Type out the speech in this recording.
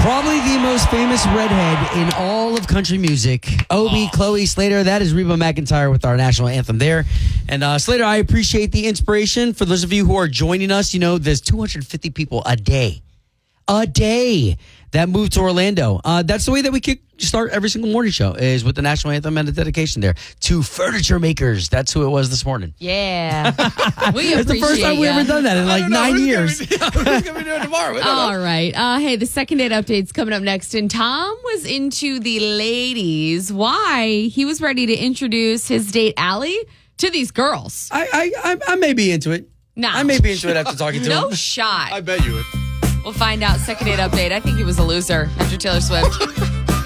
Probably the most famous redhead in all of country music. Obie, Chloe Slater. That is Reba McEntire with our national anthem there. And Slater, I appreciate the inspiration. For those of you who are joining us, you know, there's 250 people a day that move to Orlando. That's the way that we could start every single morning show, is with the national anthem and a dedication there to furniture makers. That's who it was this morning. Yeah. It's the first time we ever done that in like 9 years. Who's going to be doing it tomorrow? All right. Hey, the second date update's coming up next. And Tom was into the ladies. Why? He was ready to introduce his date, Allie, to these girls. I may be into it. No. I may be into it after talking to him. No shot. I bet you would. We'll find out. Second date update. I think he was a loser after Taylor Swift.